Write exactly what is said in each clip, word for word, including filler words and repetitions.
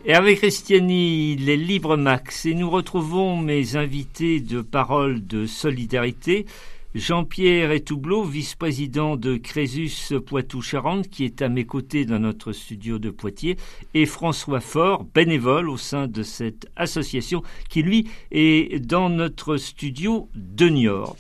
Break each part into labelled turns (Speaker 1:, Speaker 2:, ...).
Speaker 1: Et avec Christiani, les Libres Max, et nous retrouvons mes invités de Parole de Solidarité, Jean-Pierre Etoubleau, vice-président de Crésus Poitou-Charentes, qui est à mes côtés dans notre studio de Poitiers, et François Faure, bénévole au sein de cette association, qui lui est dans notre studio de Niort.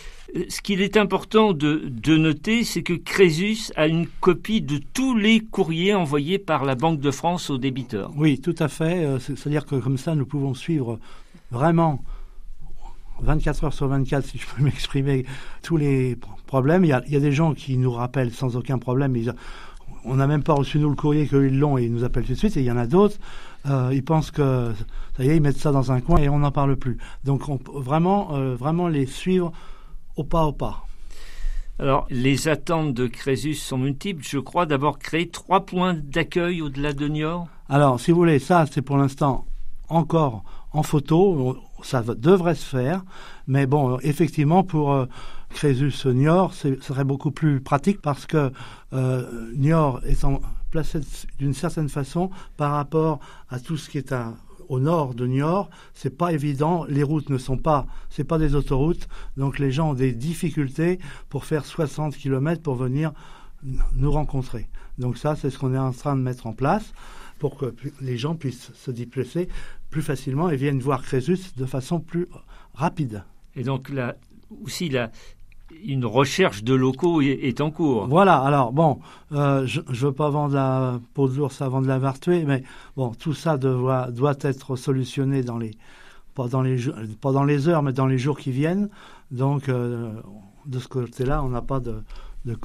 Speaker 1: Ce qu'il est important de, de noter, c'est que Crésus a une copie de tous les courriers envoyés par la Banque de France aux débiteurs.
Speaker 2: Oui, tout à fait. C'est-à-dire que comme ça, nous pouvons suivre vraiment vingt-quatre heures sur vingt-quatre, si je peux m'exprimer, tous les problèmes. Il y a, il y a des gens qui nous rappellent sans aucun problème. Ils, on n'a même pas reçu nous le courrier qu'ils l'ont et ils nous appellent tout de suite. Et il y en a d'autres, euh, ils pensent que ça y est, ils mettent ça dans un coin et on n'en parle plus. Donc on peut vraiment, euh, vraiment les suivre au pas au pas.
Speaker 1: Alors, les attentes de Crésus sont multiples. Je crois d'abord créer trois points d'accueil au-delà de Niort.
Speaker 2: Alors, si vous voulez, ça, c'est pour l'instant encore en photo. Ça devrait se faire. Mais bon, effectivement, pour euh, Crésus Niort, ce serait beaucoup plus pratique parce que euh, Niort étant placé d'une certaine façon par rapport à tout ce qui est à au nord de Niort, c'est pas évident, les routes ne sont pas, c'est pas des autoroutes, donc les gens ont des difficultés pour faire soixante kilomètres pour venir nous rencontrer. Donc ça, c'est ce qu'on est en train de mettre en place pour que les gens puissent se déplacer plus facilement et viennent voir Crésus de façon plus rapide.
Speaker 1: Et donc là aussi, la une recherche de locaux est en cours.
Speaker 2: Voilà, alors bon, euh, je ne veux pas vendre la peau de l'ours avant de l'avoir tué, mais bon, tout ça doit, doit être solutionné dans les, pas, dans les, pas dans les heures, mais dans les jours qui viennent. Donc, euh, de ce côté-là, on n'a pas de, de,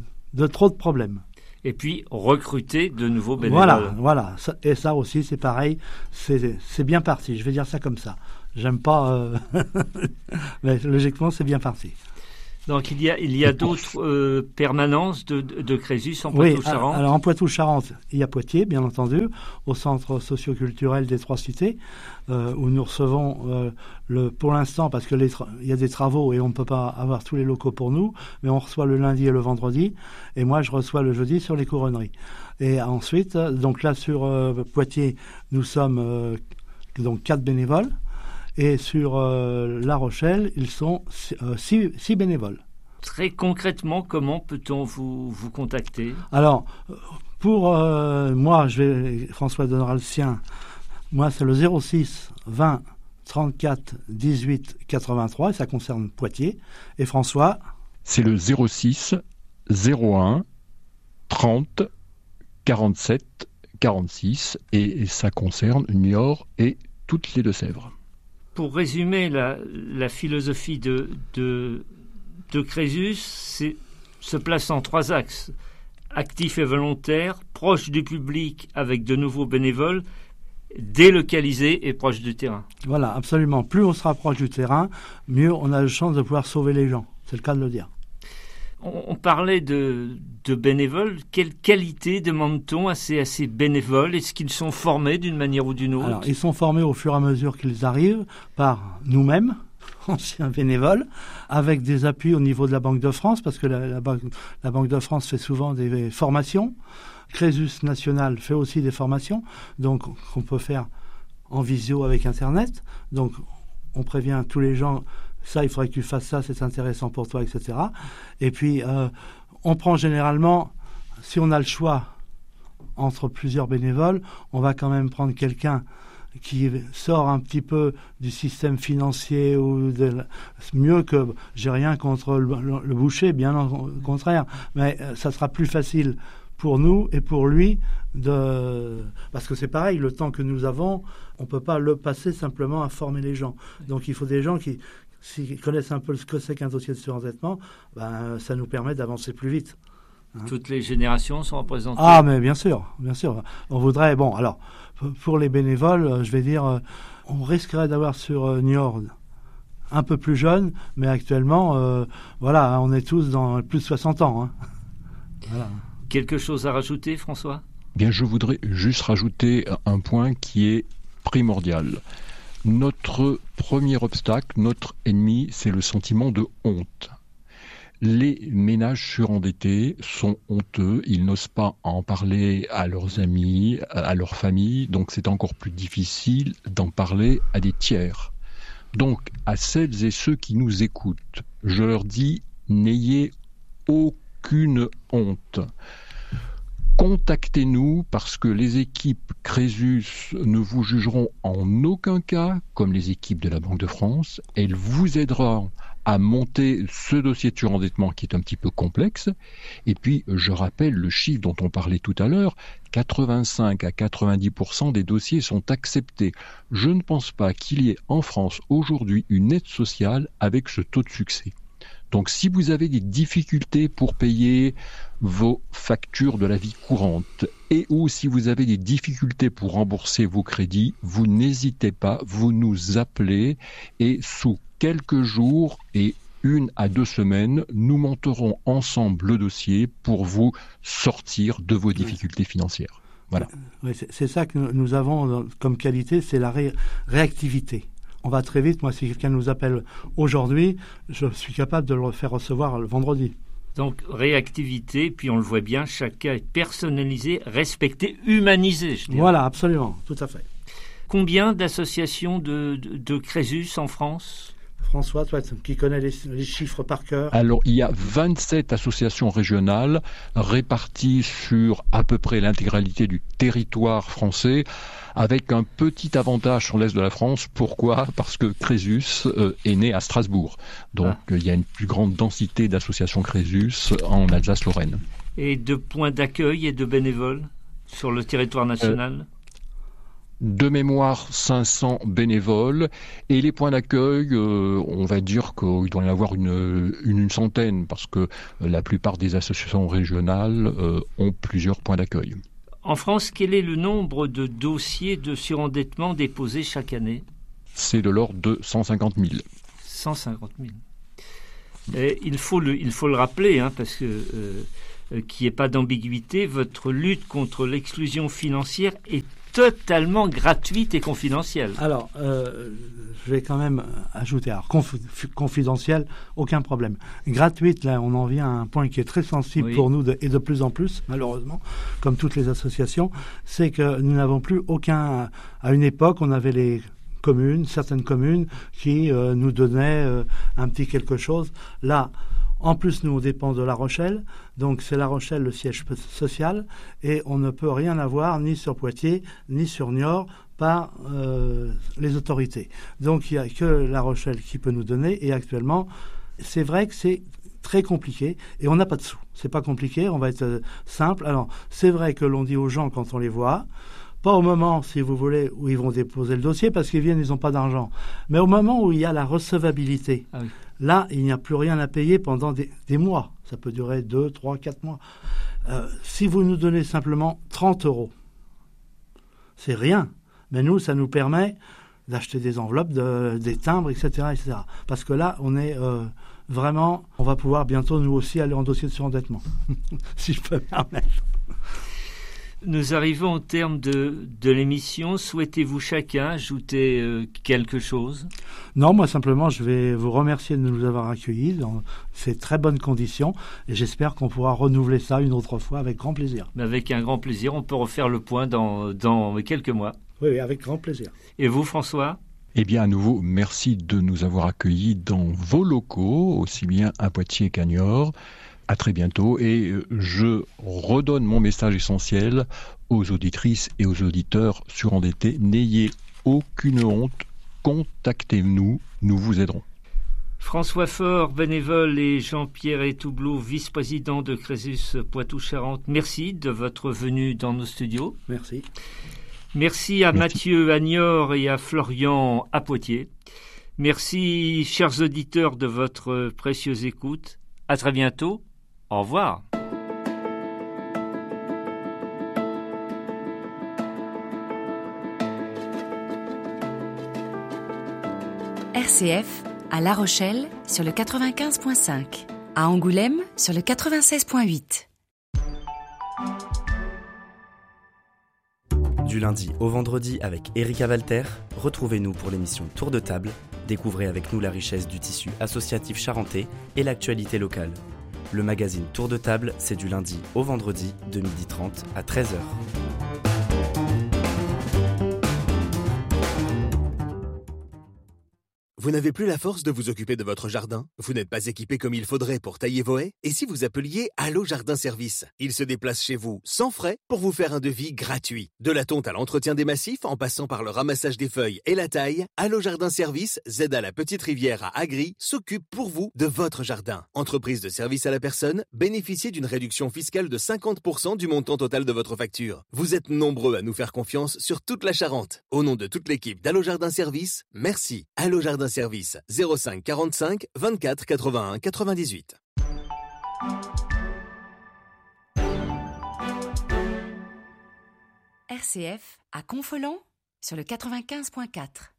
Speaker 2: de trop de problèmes.
Speaker 1: Et puis, recruter de nouveaux bénévoles.
Speaker 2: Voilà, voilà. Et ça aussi, c'est pareil, c'est, c'est bien parti. Je vais dire ça comme ça. J'aime pas, euh... mais logiquement, c'est bien parti.
Speaker 1: Donc il y a, il y a d'autres euh, permanences de, de, de Crésus en Poitou-Charentes.
Speaker 2: Oui, alors en Poitou-Charentes, il y a Poitiers, bien entendu, au centre socio-culturel des Trois Cités, euh, où nous recevons, euh, le, pour l'instant, parce qu'il tra- y a des travaux et on ne peut pas avoir tous les locaux pour nous, mais on reçoit le lundi et le vendredi, et moi je reçois le jeudi sur les couronneries. Et ensuite, donc là sur euh, Poitiers, nous sommes euh, donc quatre bénévoles. Et sur euh, La Rochelle, ils sont euh, six, six bénévoles.
Speaker 1: Très concrètement, comment peut-on vous, vous contacter ?
Speaker 2: Alors, pour euh, moi, je vais, François donnera le sien. Moi, c'est le zéro six vingt trente-quatre dix-huit quatre-vingt-trois, et ça concerne Poitiers. Et François ?
Speaker 3: C'est le zéro six zéro un trente quarante-sept quarante-six, et ça concerne Niort et toutes les Deux-Sèvres.
Speaker 1: Pour résumer la, la philosophie de, de, de Crésus, c'est se place en trois axes. Actif et volontaire, proche du public avec de nouveaux bénévoles, délocalisé et proche du terrain.
Speaker 2: Voilà, absolument. Plus on se rapproche du terrain, mieux on a de chance de pouvoir sauver les gens. C'est le cas de le dire.
Speaker 1: On, on parlait de, de bénévoles. Quelle qualité demande-t-on à ces, à ces bénévoles ? Est-ce qu'ils sont formés d'une manière ou d'une autre ?
Speaker 2: Alors, ils sont formés au fur et à mesure qu'ils arrivent par nous-mêmes, anciens bénévoles, avec des appuis au niveau de la Banque de France, parce que la, la, banque, la Banque de France fait souvent des formations. Crésus National fait aussi des formations, donc qu'on peut faire en visio avec Internet. Donc, on prévient tous les gens... Ça, il faudrait que tu fasses ça, c'est intéressant pour toi, et cetera. Et puis, euh, on prend généralement, si on a le choix entre plusieurs bénévoles, on va quand même prendre quelqu'un qui sort un petit peu du système financier ou de, mieux que, j'ai rien contre le, le, le boucher, bien au contraire, mais euh, ça sera plus facile pour nous et pour lui de, parce que c'est pareil, le temps que nous avons, on peut pas le passer simplement à former les gens. Donc, il faut des gens qui s'ils connaissent un peu ce que c'est qu'un dossier de surendettement, ben, ça nous permet d'avancer plus vite.
Speaker 1: Hein. Toutes les générations sont représentées.
Speaker 2: Ah, mais bien sûr, bien sûr. On voudrait, bon, alors, pour les bénévoles, je vais dire, on risquerait d'avoir sur Niort un peu plus jeune, mais actuellement, euh, voilà, on est tous dans plus de soixante ans. Hein. Voilà.
Speaker 1: Quelque chose à rajouter, François ?
Speaker 3: Bien, je voudrais juste rajouter un point qui est primordial. Notre premier obstacle, notre ennemi, c'est le sentiment de honte. Les ménages surendettés sont honteux, ils n'osent pas en parler à leurs amis, à leur famille, donc c'est encore plus difficile d'en parler à des tiers. Donc, à celles et ceux qui nous écoutent, je leur dis, n'ayez aucune honte. Contactez-nous parce que les équipes Crésus ne vous jugeront en aucun cas comme les équipes de la Banque de France. Elles vous aideront à monter ce dossier de surendettement qui est un petit peu complexe. Et puis, je rappelle le chiffre dont on parlait tout à l'heure, quatre-vingt-cinq à quatre-vingt-dix pour cent des dossiers sont acceptés. Je ne pense pas qu'il y ait en France aujourd'hui une aide sociale avec ce taux de succès. Donc si vous avez des difficultés pour payer vos factures de la vie courante et ou si vous avez des difficultés pour rembourser vos crédits, vous n'hésitez pas, vous nous appelez et sous quelques jours et une à deux semaines, nous monterons ensemble le dossier pour vous sortir de vos difficultés financières. Voilà.
Speaker 2: Oui, c'est, c'est ça que nous avons comme qualité, c'est la ré- réactivité. On va très vite. Moi, si quelqu'un nous appelle aujourd'hui, je suis capable de le faire recevoir le vendredi.
Speaker 1: Donc, réactivité, puis on le voit bien, chaque cas est personnalisé, respecté, humanisé, je dirais.
Speaker 2: Voilà, absolument, tout à fait.
Speaker 1: Combien d'associations de, de, de Crésus en France ?
Speaker 2: François, toi qui connais les, les chiffres par cœur.
Speaker 3: Alors, il y a vingt-sept associations régionales réparties sur à peu près l'intégralité du territoire français, avec un petit avantage sur l'est de la France. Pourquoi ? Parce que Crésus euh, est né à Strasbourg. Donc, ah. il y a une plus grande densité d'associations Crésus en Alsace-Lorraine.
Speaker 1: Et de points d'accueil et de bénévoles sur le territoire national euh...
Speaker 3: De mémoire, cinq cents bénévoles. Et les points d'accueil, euh, on va dire qu'il doit y en avoir une, une, une centaine, parce que la plupart des associations régionales euh, ont plusieurs points d'accueil.
Speaker 1: En France, quel est le nombre de dossiers de surendettement déposés chaque année ?
Speaker 3: C'est de l'ordre de cent cinquante mille.
Speaker 1: cent cinquante mille. Et il, faut le, il faut le rappeler, hein, parce que euh, qu'il n'y ait pas d'ambiguïté, votre lutte contre l'exclusion financière est totalement gratuite et confidentielle.
Speaker 2: Alors, euh, je vais quand même ajouter, alors conf- confidentielle, aucun problème. Gratuite, là, on en vient à un point qui est très sensible oui. pour nous de, et de plus en plus, malheureusement, comme toutes les associations, c'est que nous n'avons plus aucun... À une époque, on avait les communes, certaines communes, qui euh, nous donnaient euh, un petit quelque chose. Là, en plus, nous, on dépend de La Rochelle, donc c'est La Rochelle le siège social, et on ne peut rien avoir ni sur Poitiers, ni sur Niort, par euh, les autorités. Donc il n'y a que La Rochelle qui peut nous donner, et actuellement, c'est vrai que c'est très compliqué, et on n'a pas de sous. C'est pas compliqué, on va être euh, simple. Alors, c'est vrai que l'on dit aux gens quand on les voit, pas au moment, si vous voulez, où ils vont déposer le dossier, parce qu'ils viennent, ils n'ont pas d'argent, mais au moment où il y a la recevabilité. Ah oui. Là, il n'y a plus rien à payer pendant des, des mois. Ça peut durer deux, trois, quatre mois. Euh, si vous nous donnez simplement trente euros, c'est rien. Mais nous, ça nous permet d'acheter des enveloppes, de, des timbres, et cetera, et cetera. Parce que là, on est euh, vraiment... On va pouvoir bientôt, nous aussi, aller en dossier de surendettement. si je peux me permettre.
Speaker 1: Nous arrivons au terme de, de l'émission. Souhaitez-vous chacun ajouter euh, quelque chose ?
Speaker 2: Non, moi simplement, je vais vous remercier de nous avoir accueillis dans ces très bonnes conditions et j'espère qu'on pourra renouveler ça une autre fois avec grand plaisir.
Speaker 1: Mais avec un grand plaisir, on peut refaire le point dans, dans quelques mois.
Speaker 2: Oui, oui, avec grand plaisir.
Speaker 1: Et vous, François ?
Speaker 3: Eh bien, à nouveau, merci de nous avoir accueillis dans vos locaux, aussi bien à Poitiers qu'à Niort. À très bientôt et je redonne mon message essentiel aux auditrices et aux auditeurs surendettés. N'ayez aucune honte, contactez-nous, nous vous aiderons.
Speaker 1: François Faure, bénévole, et Jean-Pierre Etoublot, vice-président de Crésus Poitou-Charentes, merci de votre venue dans nos studios.
Speaker 2: Merci.
Speaker 1: Merci à
Speaker 3: merci.
Speaker 1: Mathieu à Niort et à Florian à Poitiers. Merci, chers auditeurs, de votre précieuse écoute. À très bientôt. Au revoir.
Speaker 4: R C F à La Rochelle sur le quatre-vingt-quinze virgule cinq, à Angoulême sur le quatre-vingt-seize virgule huit.
Speaker 5: Du lundi au vendredi avec Erika Walter, retrouvez-nous pour l'émission Tour de table Découvrez avec nous la richesse du tissu associatif charentais et l'actualité locale. Le magazine Tour de table, c'est du lundi au vendredi de midi trente à treize heures.
Speaker 6: Vous n'avez plus la force de vous occuper de votre jardin? Vous n'êtes pas équipé comme il faudrait pour tailler vos haies? Et si vous appeliez Allo Jardin Service? Ils se déplacent chez vous sans frais pour vous faire un devis gratuit. De la tonte à l'entretien des massifs, en passant par le ramassage des feuilles et la taille, Allo Jardin Service, Z à la Petite Rivière à Agri, s'occupe pour vous de votre jardin. Entreprise de service à la personne, bénéficiez d'une réduction fiscale de cinquante pour cent du montant total de votre facture. Vous êtes nombreux à nous faire confiance sur toute la Charente. Au nom de toute l'équipe d'Allo Jardin Service, merci. Allo Jardin Service zéro cinq quarante-cinq vingt-quatre quatre-vingt-un quatre-vingt-dix-huit.
Speaker 4: R C F à Confolens sur le quatre-vingt-quinze point quatre.